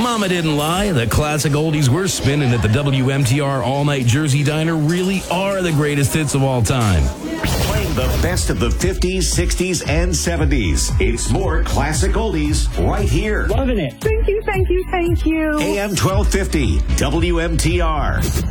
Mama didn't lie. The classic oldies we're spinning at the WMTR All Night Jersey Diner really are the greatest hits of all time. Playing the best of the 50s, 60s, and 70s. It's more classic oldies right here. Loving it. Thank you, thank you, thank you. AM 1250, WMTR.